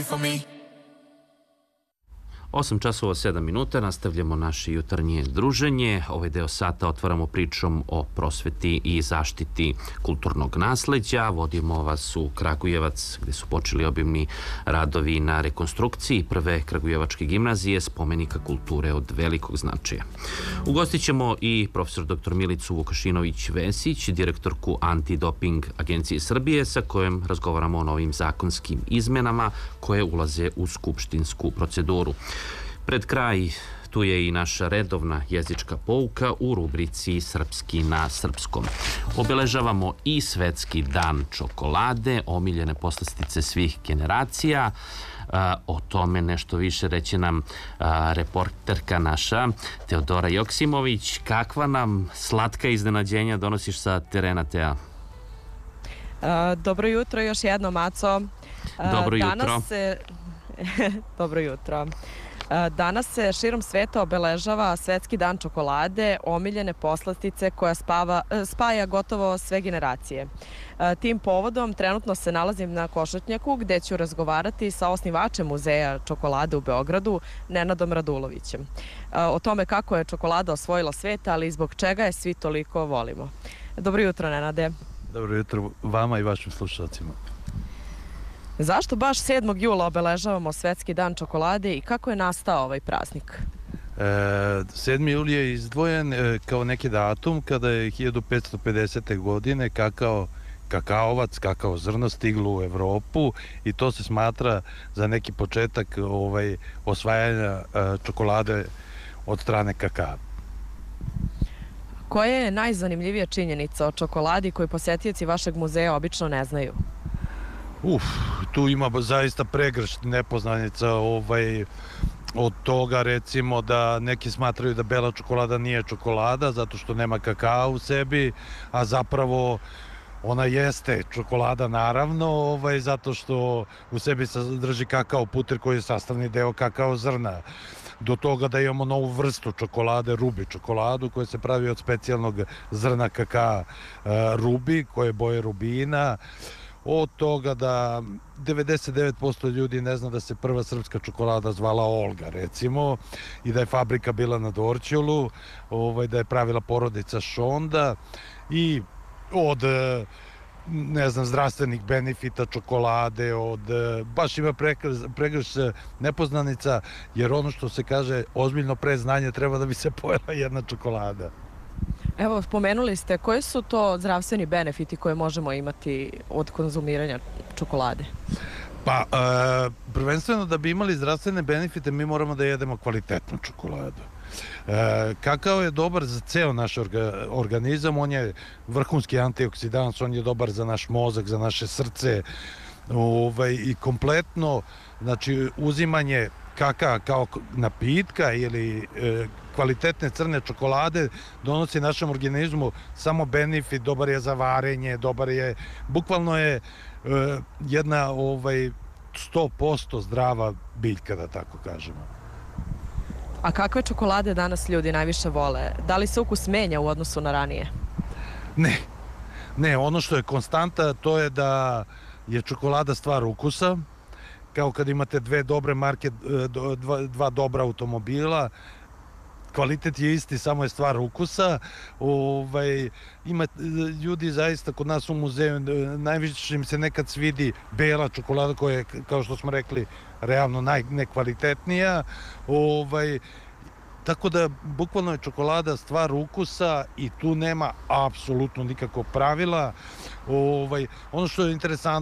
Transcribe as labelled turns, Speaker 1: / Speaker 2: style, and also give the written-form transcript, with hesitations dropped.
Speaker 1: for me.
Speaker 2: 8 časova 7 minuta, nastavljamo naše jutarnje druženje. Ovaj deo sata otvaramo pričom o prosveti i zaštiti kulturnog nasleđa. Vodimo vas u Kragujevac, gde su počeli obimni radovi na rekonstrukciji prve kragujevačke gimnazije, spomenika kulture od velikog značaja. Ugostit ćemo i profesor dr. Milicu Vukašinović-Vesić, direktorku Antidoping agencije Srbije, sa kojom razgovaramo o novim zakonskim izmenama koje ulaze u skupštinsku proceduru. Pred kraj tu je i naša redovna jezička pouka u rubrici Srpski na srpskom. Obeležavamo i Svetski dan čokolade, omiljene poslastice svih generacija. O tome nešto više reće nam reporterka naša Teodora Joksimović. Kakva nam slatka iznenađenja donosiš sa terena, Tea?
Speaker 3: Dobro jutro još jednom, Aco.
Speaker 2: Dobro jutro.
Speaker 3: Dobro jutro. Danas se širom sveta obeležava Svetski dan čokolade, omiljene poslastice koja spaja gotovo sve generacije. Tim povodom trenutno se nalazim na Košutnjaku, gde ću razgovarati sa osnivačem muzeja čokolade u Beogradu, Nenadom Radulovićem. O tome kako je čokolada osvojila svet, ali i zbog čega je svi toliko volimo. Dobro jutro, Nenade.
Speaker 4: Dobro jutro vama i vašim slušalcima.
Speaker 3: Zašto baš 7. jula obeležavamo Svetski dan čokolade i kako je nastao ovaj praznik?
Speaker 4: 7. jul je izdvojen kao neki datum kada je 1550. godine kakaovac, kakao zrno stiglo u Evropu i to se smatra za neki početak osvajanja čokolade od strane kakaa.
Speaker 3: Koja je najzanimljivija činjenica o čokoladi koju posetioci vašeg muzeja obično ne znaju?
Speaker 4: Tu ima zaista pregršt nepoznanica od toga, recimo da neki smatraju da bela čokolada nije čokolada zato što nema kakao u sebi, a zapravo ona jeste čokolada naravno, zato što u sebi sadrži kakao puter koji je sastavni deo kakao zrna. Do toga da imamo novu vrstu čokolade, rubi čokoladu, koja se pravi od specijalnog zrna kakaa rubi, koje boje rubina. Od toga da 99% ljudi ne zna da se prva srpska čokolada zvala Olga, recimo, i da je fabrika bila na Dorćolu, da je pravila porodica Šonda i od zdravstvenih benefita čokolade, baš ima pregrš nepoznanica, jer ono što se kaže, ozbiljno pre znanja treba da bi se pojela jedna čokolada.
Speaker 3: Evo, spomenuli ste, koji su to zdravstveni benefiti koje možemo imati od konzumiranja čokolade?
Speaker 4: Pa, prvenstveno da bi imali zdravstvene benefite mi moramo da jedemo kvalitetnu čokoladu. Kakao je dobar za ceo naš organizam, on je vrhunski antioksidans, on je dobar za naš mozak, za naše srce i kompletno, znači uzimanje kakaa kao napitka ili kvalitetne crne čokolade donosi našem organizmu samo benefit, dobar je za varenje, bukvalno je jedna 100% zdrava biljka, da tako kažemo.
Speaker 3: A kakve čokolade danas ljudi najviše vole? Da li se ukus menja u odnosu na ranije?
Speaker 4: Ne, ono što je konstanta to je da je čokolada stvar ukusa, kao kad imate dve dobre marke, dva dobra automobila, kvalitet je isti, samo je stvar ukusa. Ima ljudi zaista kod nas u muzeju, najviše im se nekad svidi bela čokolada koja je, kao što smo rekli, realno najnekvalitetnija. Tako da, bukvalno je čokolada stvar ukusa i tu nema apsolutno nikakvog pravila. Ono što je interesantno,